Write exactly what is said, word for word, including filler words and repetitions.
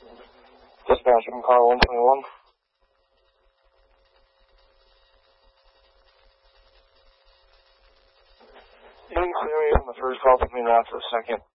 Dispatch from car one twenty-one. You can clear me from the first call, put me down to the second.